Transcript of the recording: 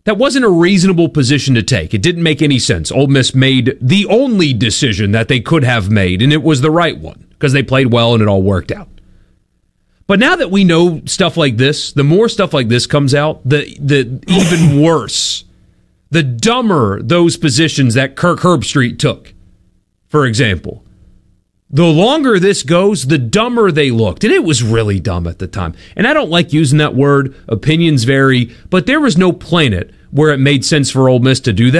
That wasn't a reasonable position to take. It didn't make any sense. Ole Miss made the only decision that they could have made, and it was the right one because they played well and it all worked out. But now that we know stuff like this, the more stuff like this comes out, the even worse, the dumber those positions that Kirk Herbstreit took, for example. The longer this goes, the dumber they looked. And it was really dumb at the time. And I don't like using that word. Opinions vary. But there was no planet where it made sense for Ole Miss to do that.